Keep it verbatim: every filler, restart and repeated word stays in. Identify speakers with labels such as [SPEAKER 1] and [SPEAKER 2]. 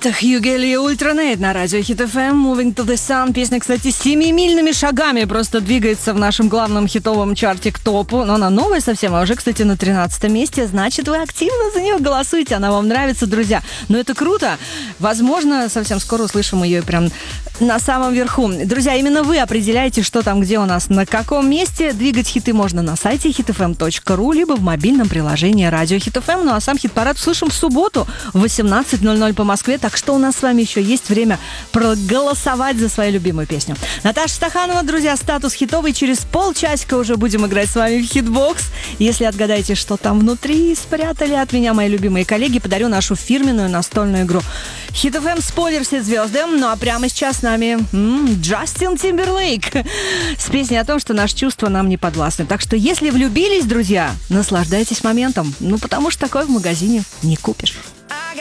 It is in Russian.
[SPEAKER 1] Это Хью Гелли и Ультранейт на радио Хит эф эм. Moving to the Sun. Песня, кстати, семимильными шагами просто двигается в нашем главном хитовом чарте к топу. Но она новая совсем, а уже, кстати, на тринадцатом месте. Значит, вы активно за нее голосуете. Она вам нравится, друзья. Но это круто. Возможно, совсем скоро услышим ее прям на самом верху. Друзья, именно вы определяете, что там, где у нас, на каком месте. Двигать хиты можно на сайте хит эф эм точка ру, либо в мобильном приложении радио Хит эф эм. Ну а сам хит-парад услышим в субботу в восемнадцать ноль ноль по Москве. Так что у нас с вами еще есть время проголосовать за свою любимую песню. Наташа Стаханова, друзья, статус хитовый. Через полчасика уже будем играть с вами в хитбокс. Если отгадаете, что там внутри спрятали от меня мои любимые коллеги, подарю нашу фирменную настольную игру. Хит эф эм, спойлер, все звезды. Ну а прямо сейчас с нами м-м, Джастин Тимберлейк с песней о том, что наши чувства нам не подвластны. Так что если влюбились, друзья, наслаждайтесь моментом. Ну потому что такое в магазине не купишь.